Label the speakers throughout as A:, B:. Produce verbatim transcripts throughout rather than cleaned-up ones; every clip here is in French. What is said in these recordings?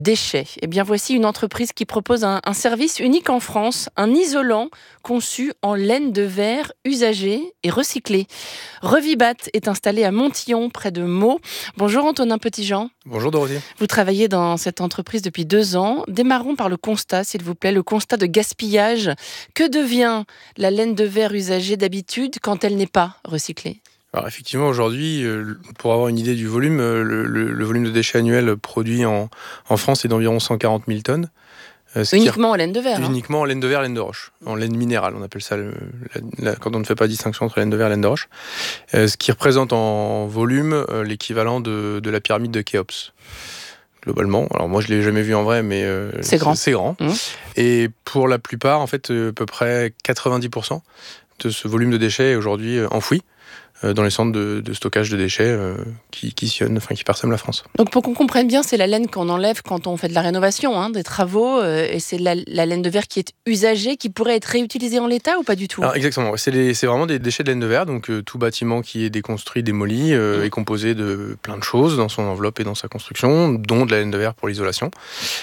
A: Déchets. Eh bien, voici une entreprise qui propose un, un service unique en France, un isolant conçu en laine de verre usagée et recyclée. Revibat est installé à Montillon, près de Meaux. Bonjour Antonin Petitjean.
B: Bonjour Dorothée.
A: Vous travaillez dans cette entreprise depuis deux ans. Démarrons par le constat, s'il vous plaît, le constat de gaspillage. Que devient la laine de verre usagée d'habitude quand elle n'est pas recyclée ?
B: Alors effectivement, aujourd'hui, pour avoir une idée du volume, le, le, le volume de déchets annuels produit en, en France est d'environ cent quarante mille tonnes.
A: Ce uniquement qui, en laine de verre.
B: Uniquement
A: hein.
B: en laine de verre, laine de roche. En laine minérale, on appelle ça, le, la, la, quand on ne fait pas distinction entre laine de verre et laine de roche. Euh, ce qui représente en volume euh, l'équivalent de, de la pyramide de Khéops. Globalement. Alors moi, je ne l'ai jamais vu en vrai, mais euh,
A: c'est grand.
B: C'est, c'est grand. Mmh. Et pour la plupart, en fait, à peu près quatre-vingt-dix pour cent de ce volume de déchets est aujourd'hui enfoui dans les centres de, de stockage de déchets euh, qui, qui sillonnent, enfin qui parsèment la France.
A: Donc pour qu'on comprenne bien, c'est la laine qu'on enlève quand on fait de la rénovation, hein, des travaux, euh, et c'est la, la laine de verre qui est usagée, qui pourrait être réutilisée en l'état ou pas du tout ?
B: Alors, exactement, c'est, les, c'est vraiment des déchets de laine de verre, donc euh, tout bâtiment qui est déconstruit, démoli, euh, mmh. est composé de plein de choses dans son enveloppe et dans sa construction, dont de la laine de verre pour l'isolation,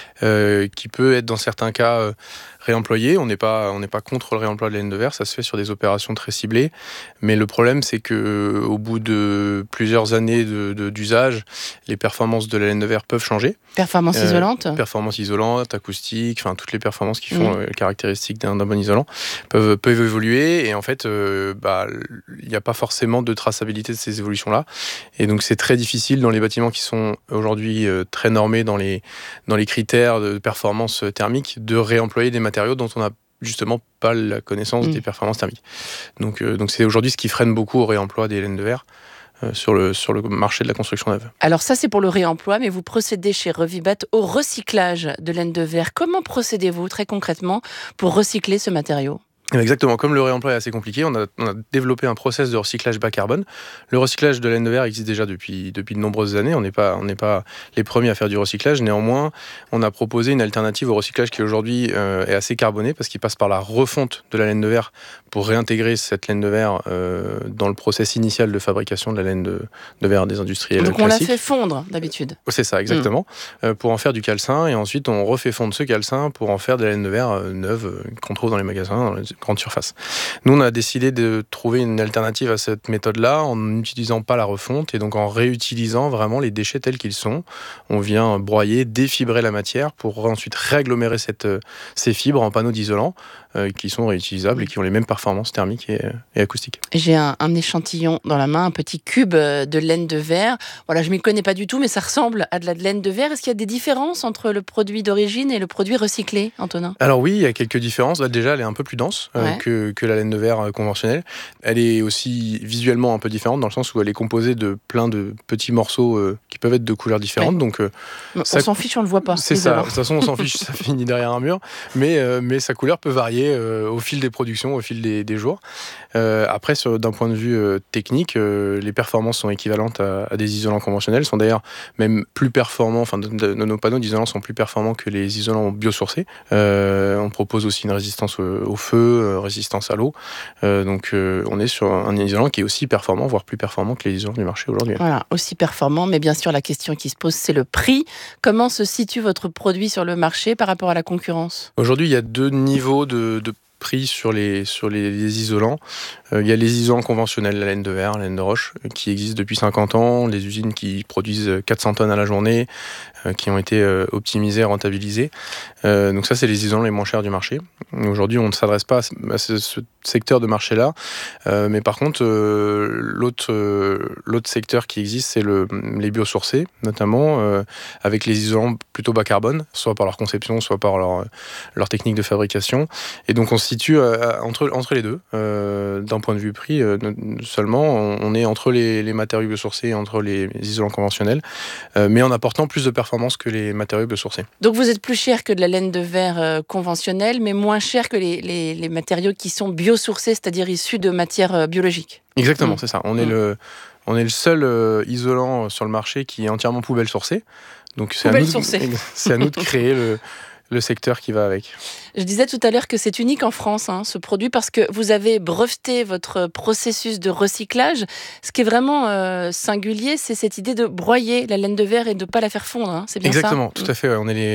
B: euh, qui peut être dans certains cas euh, réemployé. On n'est pas, on n'est pas contre le réemploi de la laine de verre, ça se fait sur des opérations très ciblées. Mais le problème, c'est que au bout de plusieurs années de, de, d'usage, les performances de la laine de verre peuvent changer.
A: Performances euh, isolantes
B: Performances isolantes, acoustiques, enfin toutes les performances qui font mmh. euh, caractéristiques d'un, d'un bon isolant peuvent, peuvent évoluer. Et en fait, euh, bah, il n'y a pas forcément de traçabilité de ces évolutions-là. Et donc, c'est très difficile dans les bâtiments qui sont aujourd'hui euh, très normés dans les, dans les critères de performance thermique de réemployer des matériaux dont on n'a justement pas la connaissance mmh. des performances thermiques. Donc, euh, donc c'est aujourd'hui ce qui freine beaucoup au réemploi des laines de verre euh, sur, le, sur le marché de la construction neuve.
A: Alors ça, c'est pour le réemploi, mais vous procédez chez Revibat au recyclage de laine de verre. Comment procédez-vous très concrètement pour recycler ce matériau ?
B: Exactement, comme le réemploi est assez compliqué, on a, on a développé un process de recyclage bas carbone. Le recyclage de laine de verre existe déjà depuis, depuis de nombreuses années, on n'est pas, on n'est pas les premiers à faire du recyclage. Néanmoins, on a proposé une alternative au recyclage qui aujourd'hui euh, est assez carboné parce qu'il passe par la refonte de la laine de verre pour réintégrer cette laine de verre euh, dans le process initial de fabrication de la laine de, de verre des industriels
A: Donc
B: classiques.
A: On la fait fondre d'habitude.
B: C'est ça, exactement, mmh. euh, pour en faire du calcin et ensuite on refait fondre ce calcin pour en faire de la laine de verre euh, neuve euh, qu'on trouve dans les magasins, dans les grande surface. Nous, on a décidé de trouver une alternative à cette méthode-là en n'utilisant pas la refonte et donc en réutilisant vraiment les déchets tels qu'ils sont. On vient broyer, défibrer la matière pour ensuite réagglomérer cette, ces fibres en panneaux d'isolant euh, qui sont réutilisables et qui ont les mêmes performances thermiques et, et acoustiques.
A: J'ai un, un échantillon dans la main, un petit cube de laine de verre. Voilà, je ne m'y connais pas du tout, mais ça ressemble à de la laine de verre. Est-ce qu'il y a des différences entre le produit d'origine et le produit recyclé, Antonin ?
B: Alors oui, il y a quelques différences. Là, déjà, elle est un peu plus dense euh, ouais. que, que la laine de verre conventionnelle. Elle est aussi visuellement un peu différente dans le sens où elle est composée de plein de petits morceaux euh, qui peuvent être de couleurs différentes. Ouais. Donc, euh,
A: on ça, s'en fiche, on ne le voit pas.
B: C'est ça. De toute façon, on s'en fiche, ça finit derrière un mur. Mais, euh, mais sa couleur peut varier euh, au fil des productions, au fil des, des jours. Euh, après, sur, d'un point de vue euh, technique, euh, les performances sont équivalentes à, à des isolants conventionnels. Sont d'ailleurs même plus performants. Enfin, de, de, de, nos panneaux d'isolants sont plus performants que les isolants biosourcés. Euh, on propose aussi une résistance au, au feu, euh, résistance à l'eau. Euh, donc, euh, on est sur un isolant qui est aussi performant, voire plus performant que les isolants du marché aujourd'hui.
A: Voilà, aussi performant. Mais bien sûr, la question qui se pose, c'est le prix. Comment se situe votre produit sur le marché par rapport à la concurrence ?
B: Aujourd'hui, il y a deux niveaux de, de prix sur les, sur les, les isolants. Euh, il y a les isolants conventionnels, la laine de verre, la laine de roche, qui existent depuis cinquante ans, les usines qui produisent quatre cents tonnes à la journée, euh, qui ont été euh, optimisées, rentabilisées. Euh, donc ça, c'est les isolants les moins chers du marché. Aujourd'hui, on ne s'adresse pas à ce, ce secteur de marché-là, euh, mais par contre, euh, l'autre, euh, l'autre secteur qui existe, c'est le, les biosourcés, notamment, euh, avec les isolants plutôt bas carbone, soit par leur conception, soit par leur, leur technique de fabrication. Et donc, on se situe euh, entre, entre les deux, euh, d'un point de vue prix euh, seulement, on, on est entre les, les matériaux biosourcés et entre les, les isolants conventionnels, euh, mais en apportant plus de performance que les matériaux biosourcés.
A: Donc vous êtes plus cher que de la laine de verre euh, conventionnelle, mais moins cher que les, les, les matériaux qui sont biosourcés, c'est-à-dire issus de matières euh, biologiques.
B: Exactement, mmh. c'est ça. On est,
A: mmh.
B: le, on est le seul euh, isolant sur le marché qui est entièrement poubelle sourcée. Donc c'est
A: poubelle
B: à nous,
A: sourcée.
B: C'est à nous de créer le... le secteur qui va avec.
A: Je disais tout à l'heure que c'est unique en France, hein, ce produit, parce que vous avez breveté votre processus de recyclage. Ce qui est vraiment euh, singulier, c'est cette idée de broyer la laine de verre et de ne pas la faire fondre. Hein. C'est bien
B: Exactement,
A: ça ?
B: tout à fait. Ouais. On est les